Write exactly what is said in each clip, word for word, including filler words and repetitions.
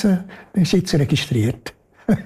Adresse, dann ist jetzt registriert.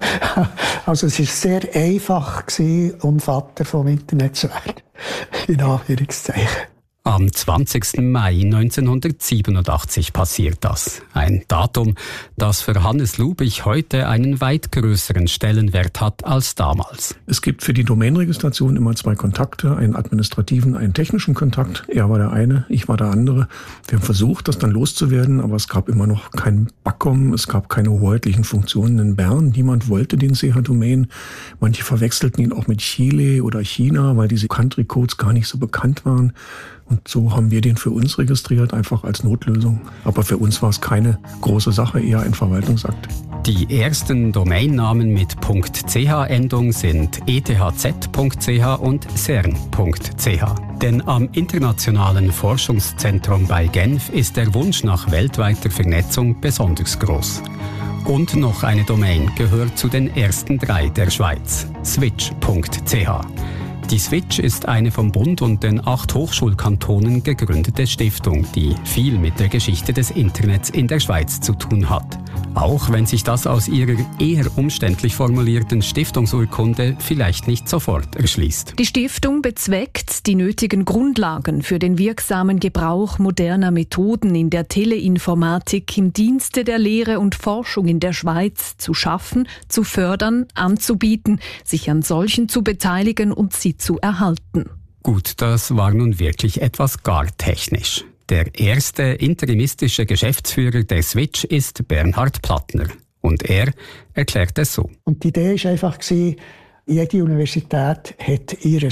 Also es war sehr einfach und Vater vom Internet zu werden. In Anführungszeichen. Am zwanzigsten Mai neunzehnhundertsiebenundachtzig passiert das. Ein Datum, das für Hannes Lubich heute einen weit größeren Stellenwert hat als damals. Es gibt für die Domainregistration immer zwei Kontakte, einen administrativen, einen technischen Kontakt. Er war der eine, ich war der andere. Wir haben versucht, das dann loszuwerden, aber es gab immer noch kein Backkom, es gab keine hoheitlichen Funktionen in Bern. Niemand wollte den C H-Domain. Manche verwechselten ihn auch mit Chile oder China, weil diese Country-Codes gar nicht so bekannt waren. Und so haben wir den für uns registriert, einfach als Notlösung. Aber für uns war es keine große Sache, eher ein Verwaltungsakt. Die ersten Domainnamen mit .ch-Endung sind e t h z punkt c h und cern punkt c h. Denn am Internationalen Forschungszentrum bei Genf ist der Wunsch nach weltweiter Vernetzung besonders groß. Und noch eine Domain gehört zu den ersten drei der Schweiz, switch punkt c h. Die Switch ist eine vom Bund und den acht Hochschulkantonen gegründete Stiftung, die viel mit der Geschichte des Internets in der Schweiz zu tun hat. Auch wenn sich das aus ihrer eher umständlich formulierten Stiftungsurkunde vielleicht nicht sofort erschließt. Die Stiftung bezweckt, die nötigen Grundlagen für den wirksamen Gebrauch moderner Methoden in der Teleinformatik im Dienste der Lehre und Forschung in der Schweiz zu schaffen, zu fördern, anzubieten, sich an solchen zu beteiligen und sie zu erhalten. Gut, das war nun wirklich etwas gar technisch. Der erste interimistische Geschäftsführer der Switch ist Bernhard Plattner. Und er erklärt es so. Und die Idee war einfach, jede Universität hat ihr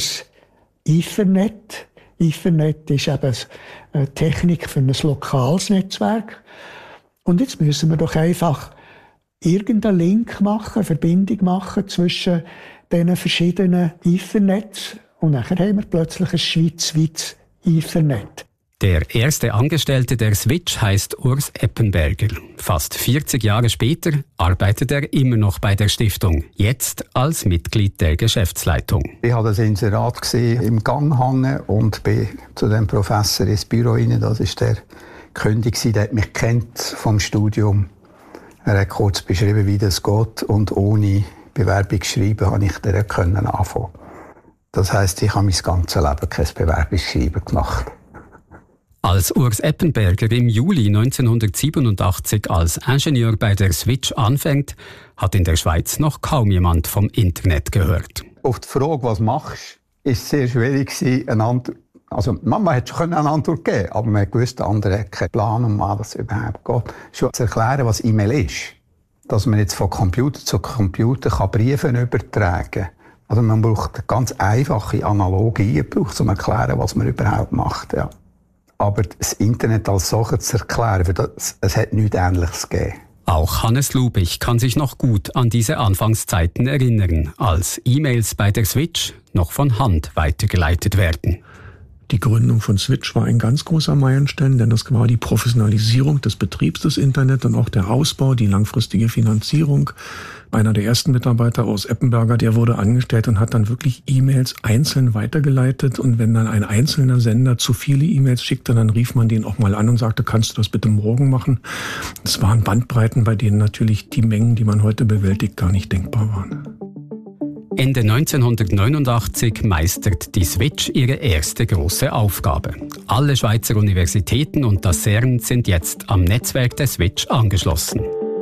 Ethernet. Ethernet ist eben eine Technik für ein lokales Netzwerk. Und jetzt müssen wir doch einfach irgendeinen Link machen, eine Verbindung machen zwischen diesen verschiedenen Ethernets. Und dann haben wir plötzlich ein schweizweites Ethernet. Der erste Angestellte der Switch heißt Urs Eppenberger. Fast vierzig Jahre später arbeitet er immer noch bei der Stiftung, jetzt als Mitglied der Geschäftsleitung. Ich habe das Inserat gesehen, im Gang hängen und bin zu dem Professor ins Büro rein. Das war der König, der hat mich kennt vom Studium. Er hat kurz beschrieben, wie das geht, und ohne Bewerbung schreiben konnte ich direkt anfangen. Das heisst, ich habe mein ganzes Leben kein Bewerbungsschreiben gemacht. Als Urs Eppenberger im Juli neunzehnhundertsiebenundachtzig als Ingenieur bei der Switch anfängt, hat in der Schweiz noch kaum jemand vom Internet gehört. Auf die Frage, was machst du, war es sehr schwierig, eine Antwort. Also, Mama hätte schon eine Antwort geben, aber man wusste, der andere hat keinen Plan, um was das überhaupt geht. Schon zu erklären, was E-Mail ist. Dass man jetzt von Computer zu Computer kann Briefe übertragen kann. Also, man braucht eine ganz einfache Analogie, um zu erklären, was man überhaupt macht. Ja. Aber das Internet als solches zu erklären, das, es hat nichts Ähnliches gegeben. Auch Hannes Lubich kann sich noch gut an diese Anfangszeiten erinnern, als E-Mails bei der Switch noch von Hand weitergeleitet werden. Die Gründung von Switch war ein ganz großer Meilenstein, denn das war die Professionalisierung des Betriebs des Internet und auch der Ausbau, die langfristige Finanzierung. Einer der ersten Mitarbeiter aus Eppenberger, der wurde angestellt und hat dann wirklich E-Mails einzeln weitergeleitet. Und wenn dann ein einzelner Sender zu viele E-Mails schickte, dann rief man den auch mal an und sagte, kannst du das bitte morgen machen? Das waren Bandbreiten, bei denen natürlich die Mengen, die man heute bewältigt, gar nicht denkbar waren. Ende neunzehnhundertneunundachtzig meistert die Switch ihre erste große Aufgabe. Alle Schweizer Universitäten und das CERN sind jetzt am Netzwerk der Switch angeschlossen.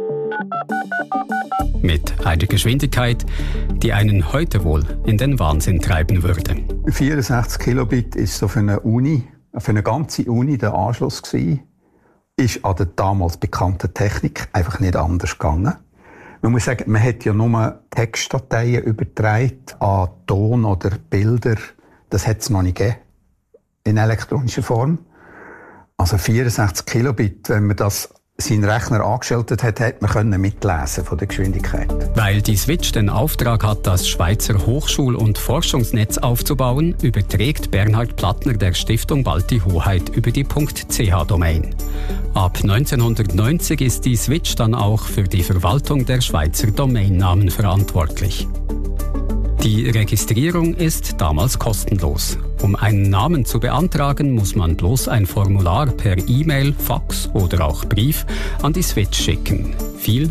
Mit einer Geschwindigkeit, die einen heute wohl in den Wahnsinn treiben würde. vierundsechzig Kilobit ist so für eine Uni, für eine ganze Uni der Anschluss gewesen. Ist an der damals bekannten Technik einfach nicht anders gegangen. Man muss sagen, man hat ja nur Textdateien übertragen an Ton oder Bilder. Das hat es noch nicht gegeben, in elektronischer Form. Also vierundsechzig Kilobit, wenn man das seinen Rechner angeschaltet hat, hat man können mitlesen von der Geschwindigkeit. Weil die Switch den Auftrag hat, das Schweizer Hochschul- und Forschungsnetz aufzubauen, überträgt Bernhard Plattner der Stiftung bald die Hoheit über die .ch-Domain. Ab neunzehnhundertneunzig ist die Switch dann auch für die Verwaltung der Schweizer Domainnamen verantwortlich. Die Registrierung ist damals kostenlos. Um einen Namen zu beantragen, muss man bloß ein Formular per E-Mail, Fax oder auch Brief an die Switch schicken. Viel